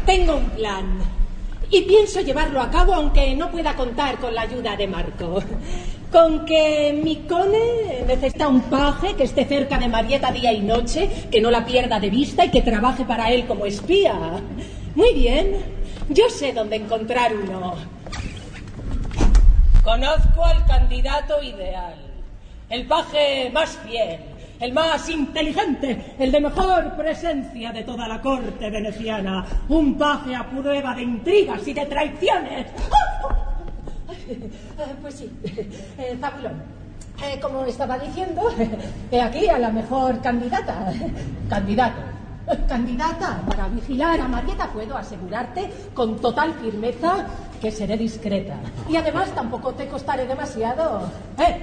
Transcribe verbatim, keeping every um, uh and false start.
Tengo un plan. Y pienso llevarlo a cabo aunque no pueda contar con la ayuda de Marco. Con que mi cone necesita un paje que esté cerca de Marieta día y noche, que no la pierda de vista y que trabaje para él como espía. Muy bien, yo sé dónde encontrar uno. Conozco al candidato ideal, el paje más fiel, el más inteligente, el de mejor presencia de toda la corte veneciana. Un paje a prueba de intrigas y de traiciones. Pues sí, eh, Zabulón. Eh, como estaba diciendo, he aquí a la mejor candidata. Candidato. Candidata, para vigilar a Marieta puedo asegurarte con total firmeza que seré discreta. Y además tampoco te costaré demasiado. ¿Eh?